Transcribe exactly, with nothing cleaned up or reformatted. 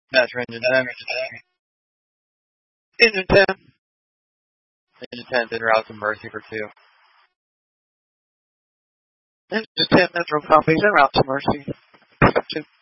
Master engine ten. Engine ten. Engine ten's en route to Mercy for two. Engine ten, Metro copies, en route to Mercy. two.